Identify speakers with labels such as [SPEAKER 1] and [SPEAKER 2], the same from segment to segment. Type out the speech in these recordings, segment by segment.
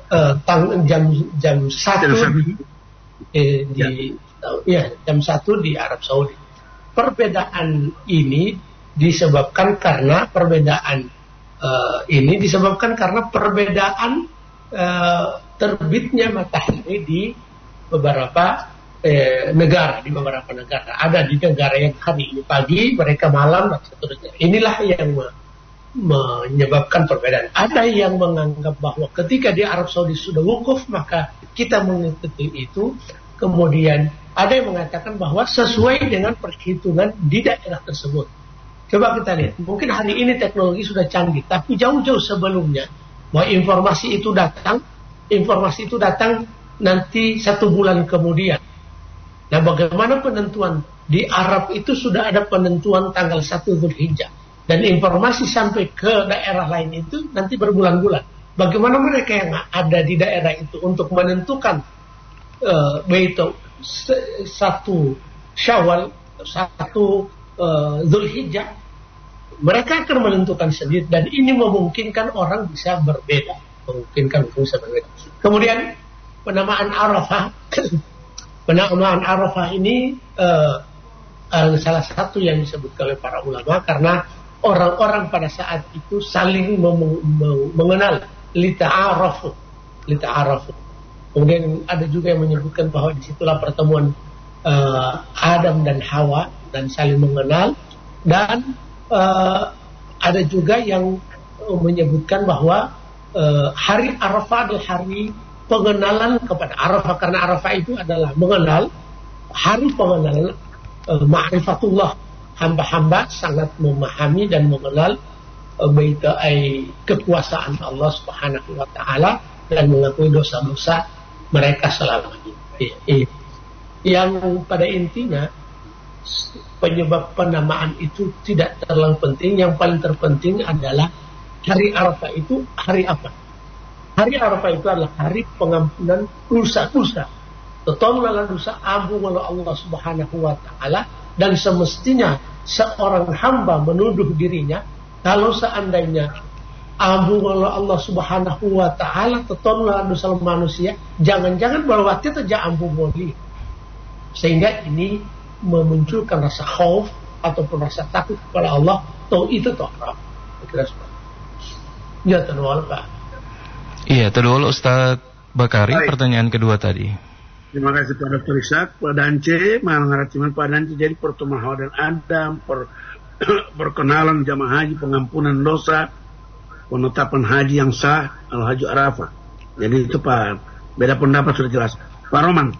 [SPEAKER 1] jam 1 jam 1 di Arab Saudi. Perbedaan ini disebabkan karena perbedaan terbitnya matahari di beberapa negara. Ada di negara yang hari ini pagi, mereka malam, dan seterusnya. Inilah yang menyebabkan perbedaan. Ada yang menganggap bahwa ketika di Arab Saudi sudah wukuf, maka kita mengikuti itu. Kemudian ada yang mengatakan bahwa sesuai dengan perhitungan di daerah tersebut. Coba kita lihat, mungkin hari ini teknologi sudah canggih, tapi jauh-jauh sebelumnya bahwa informasi itu datang nanti 1 bulan kemudian. Nah, bagaimana penentuan? Di Arab itu sudah ada penentuan tanggal 1 Dzulhijjah, dan informasi sampai ke daerah lain itu nanti berbulan-bulan. Bagaimana mereka yang ada di daerah itu untuk menentukan yaitu 1 Syawal, 1 Dzulhijjah, mereka akan menentukan sendiri, dan ini memungkinkan orang bisa berbeda. Kemudian penamaan Arafah ini salah satu yang disebutkan oleh para ulama, karena orang-orang pada saat itu saling mengenal, lita'arafu. Kemudian ada juga yang menyebutkan bahwa disitulah pertemuan Adam dan Hawa dan saling mengenal, dan ada juga yang menyebutkan bahwa hari Arafah adalah hari pengenalan kepada Arafah, karena Arafah itu adalah mengenal, hari pengenalan ma'rifatullah, hamba-hamba sangat memahami dan mengenal kekuasaan Allah Subhanahu wa taala dan mengakui dosa-dosa mereka selama ini. Yang pada intinya penyebab penamaan itu tidak terlalu penting. Yang paling terpenting adalah hari Arafah itu hari apa? Hari Arafah itu adalah hari pengampunan dosa-dosa. Totalnya dosa ampun oleh Allah Subhanahu wa taala, dan semestinya seorang hamba menuduh dirinya kalau seandainya ampun oleh Allah Subhanahu wa taala totalnya dosa manusia, jangan-jangan bahwa kita tidak ampun boleh. Sehingga ini memunculkan rasa khauf ataupun rasa takut kepada Allah. Itu Arafah. Kira ya terwal Pak.
[SPEAKER 2] Iya, terwal Ustaz Bakari. Baik. Pertanyaan kedua tadi.
[SPEAKER 3] Terima kasih Pak Dr. Ishak, Pak Dance, mengartikan Pak Dance, jadi pertemuan Hawa dan Adam, perkenalan jamaah haji, pengampunan dosa, penetapan haji yang sah, al-haji Arafah. Jadi itu Pak, beda pendapat sudah jelas. Pak Roman,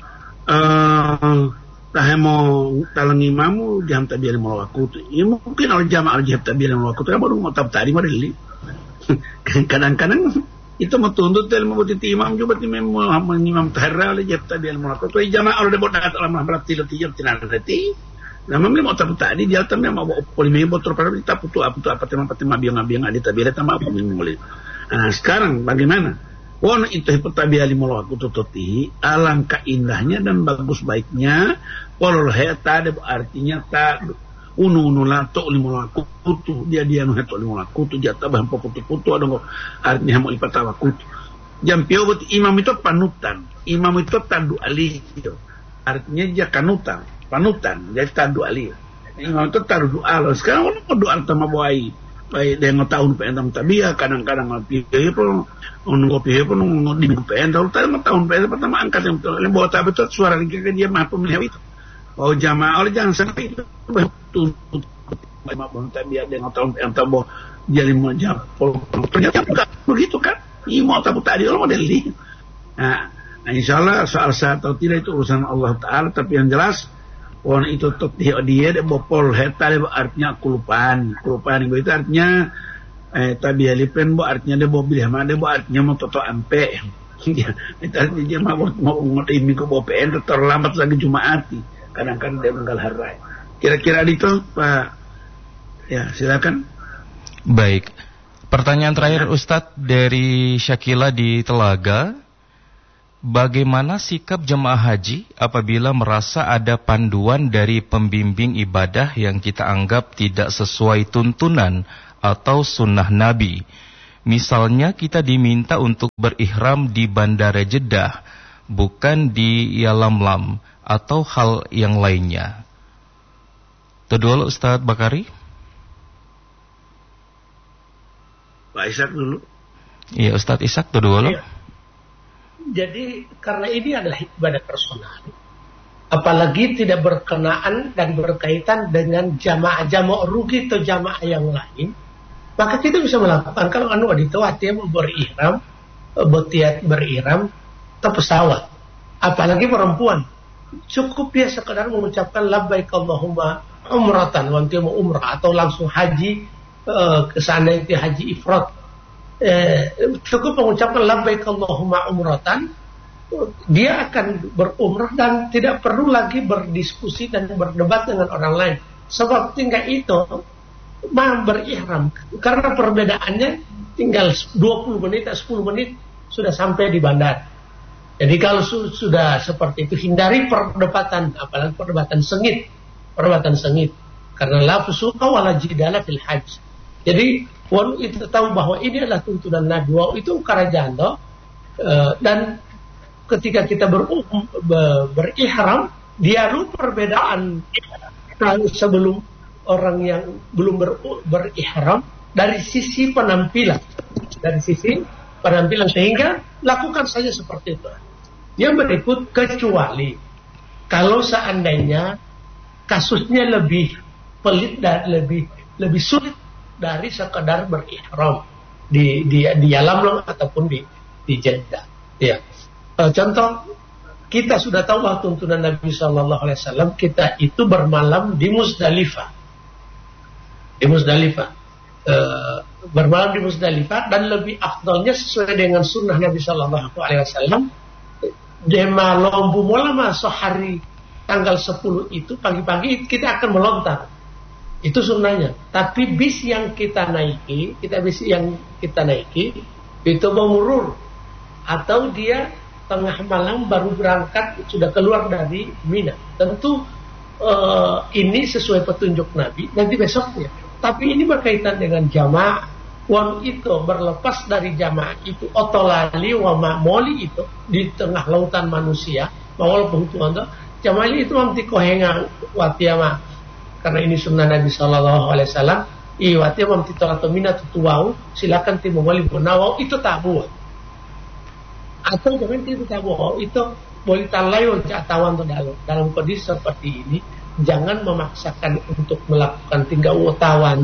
[SPEAKER 3] tahemo talang imamu jam tabiyan melakutu. Ya mungkin oleh jamaah jam tabiyan melakutu, kan baru mau tadi marili. Kadang-kadang itu mau tuntut ilmu buat imam juga tim imam tahra oleh jam tabiyan melakutu. Jamaah oleh buat alam berarti letih tinan reti. Nama mau tadi dia tamnya mau polime botol pada kita putu apa tema biang adi tabiyan tambah apa mulai. Nah, sekarang bagaimana? Wana itu tabiali mulaku tutoti, alangkah indahnya dan bagus baiknya. Walau heta ada artinya tak unu lato limulaku kutu dia nuheto limulaku tu jatah bahan putu ada nggak artinya mau ipatawa kutu. Jampio buat imam itu panutan, imam itu tandu ali, artinya dia panutan, jadi tandu ali. Imam itu tandu doa. Sekarang orang doa sama buai. Baik dengan tahun pentam tabia kadang-kadang ngopi pun di pentam tahun pertama angkat yang betul bawa betul suara dia mampu melihat itu. Oh jamaah oleh jangan sampai itu betul tabia dengan tahun pentam bawa jadi mau jam ternyata begitu kan ini mau tabu tadi orang model ini. Nah insyaallah soal sah atau tidak itu urusan Allah Taala, tapi yang jelas orang itu dia bopol heta artinya kelupaan itu artinya tadi alipen artinya dia mobil sama dia artinya mau toto ampe itu artinya dia mau ngotin ke bopen terlambat lagi Jumaati kadang-kadang dia menggal harai. Kira-kira itu Pak, ya silakan.
[SPEAKER 2] Baik, pertanyaan terakhir Ustadz dari Syakila di Telaga. Bagaimana sikap jemaah haji apabila merasa ada panduan dari pembimbing ibadah yang kita anggap tidak sesuai tuntunan atau sunnah Nabi? Misalnya kita diminta untuk berihram di Bandara Jeddah, bukan di Yalamlam atau hal yang lainnya. Itu dulu Ustadz Bakari.
[SPEAKER 3] Pak Ishak dulu.
[SPEAKER 2] Iya Ustadz Ishak itu dulu.
[SPEAKER 1] Iya. Jadi karena ini adalah ibadah personal, apalagi tidak berkenaan dan berkaitan dengan jamaah rugi atau jamaah yang lain, maka kita bisa melakukan kalau anu aditawati beriram, botiat beriram ke pesawat, apalagi perempuan, cukup dia sekedar mengucapkan labbaik Allahumma umratan, wanti mau umrah atau langsung haji ke sana itu haji ifrat. Cukup mengucapkan labbaik Allahumma umratan, dia akan berumrah dan tidak perlu lagi berdiskusi dan berdebat dengan orang lain. Sebab tinggal itu berihram, karena perbedaannya tinggal 20 menit atau 10 menit sudah sampai di bandar. Jadi kalau sudah seperti itu, hindari perdebatan, apalagi perdebatan sengit, karena la fusuqa wala jidala fil hajj. Jadi walau itu tahu bahwa ini adalah tuntunan Nabi, wow, itu kerajaan dan ketika kita berihram, dialog perbedaan sebelum orang yang belum berihram dari sisi penampilan, sehingga lakukan saja seperti itu. Yang berikut, kecuali kalau seandainya kasusnya lebih pelit dan lebih sulit dari sekedar berihram di Yalamlam ataupun di Jeddah. Ya. Contoh, kita sudah tahu bahwa tuntunan Nabi Shallallahu Alaihi Wasallam kita itu bermalam di Muzdalifah. Bermalam di Muzdalifah, dan lebih afdalnya sesuai dengan sunnah Nabi Shallallahu Alaihi Wasallam. Di malam bumolama sehari tanggal 10 itu pagi-pagi kita akan melontar. Itu sunnahnya. Tapi bis yang kita naiki itu memurur, atau dia tengah malam baru berangkat, sudah keluar dari Mina. Tentu ini sesuai petunjuk Nabi, nanti besoknya. Tapi ini berkaitan dengan jamaah. Wan itu berlepas dari jamaah itu, otolali wa ma'moli itu di tengah lautan manusia. Walaupun Tuhan jamaah itu mamti kohenga watiama. Karena ini sunnah Nabi Sallallahu Alaihi Wasallam. Iwati mamti tolato mina tutuau, silakan timu wali bunawau itu tabu. Atau jangan itu tabu, itu boleh talayo jatawan dalam kondisi seperti ini. Jangan memaksakan untuk melakukan tinggal utawan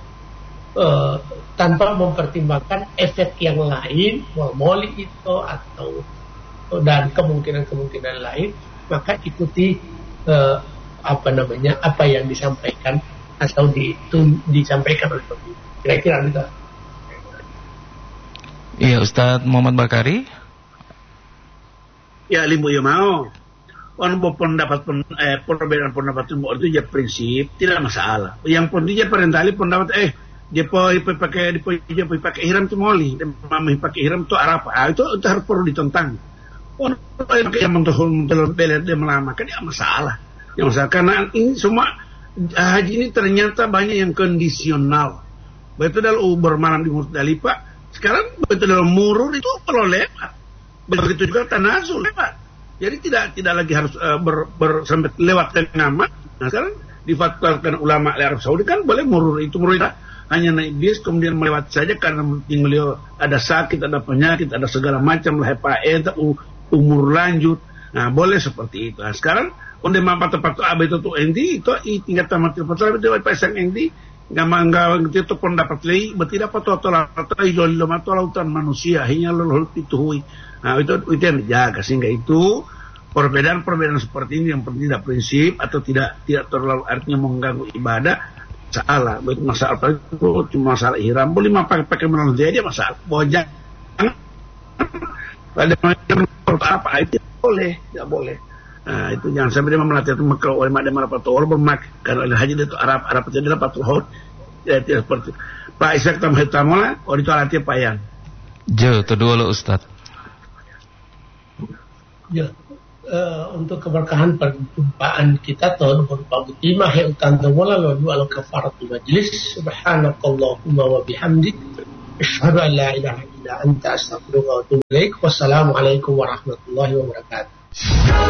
[SPEAKER 1] tanpa mempertimbangkan efek yang lain, moli itu atau dan kemungkinan lain, maka ikuti apa yang disampaikan atau disampaikan oleh Nabi. Kira-kira gitu.
[SPEAKER 2] Iya, Ustadz Muhammad Bakari.
[SPEAKER 3] Ya, limbo ya mau. Pendapat perbedaan pendapat itu ya prinsip, tidak masalah. Yang penting ya perintali pendapat dia pakai ihram itu moli, dia mami pakai ihram itu Arafah. Itu harus perlu ditentang. Yang mentelur dia melamakan ya masalah. Yang masalah karena ini semua haji ini ternyata banyak yang kondisional. Begitu dalam bermalam di Muzdalifah, sekarang begitu dalam murur itu perlu lewat. Begitu juga tanazul lewat. Jadi tidak lagi harus sampai lewat tengah mat. Nah sekarang difatwakan ulama Arab Saudi kan boleh murur itu hanya naik bis kemudian melewati saja karena beliau ada sakit, ada penyakit, ada segala macam lah umur lanjut. Nah boleh seperti itu. Nah, sekarang onde mampat tepat itu tuh endi itu tingkat tamat tepat itu pasang endi nggak itu pendapat lagi bertidak atau lautan manusia hanya lalu itu. Nah itu yang dijaga sehingga itu perbedaan seperti ini yang penting tidak prinsip atau tidak terlalu artinya mengganggu ibadah salah. Begitu masalah itu cuma masalah ihram boleh pakai menolong dia masalah bojang pada apa itu boleh tidak boleh. Nah itu jangan sampai dia melatih itu kalau oleh madam rapator bermak karena haji itu Arab itu adalah patul ya tidak seperti Pak Ishak tamhetamola itu alatnya payang.
[SPEAKER 2] Jo itu dulu Ustaz.
[SPEAKER 1] Ya, untuk keberkahan perjumpaan kita tahun berupa imah yang utanda wala lalu al kafaratul majlis subhanakallahumma wa bihamdik Asyhadu an la ilaha illa anta astaghfiruka wa atubu ilaik. Wassalamualaikum warahmatullahi wabarakatuh.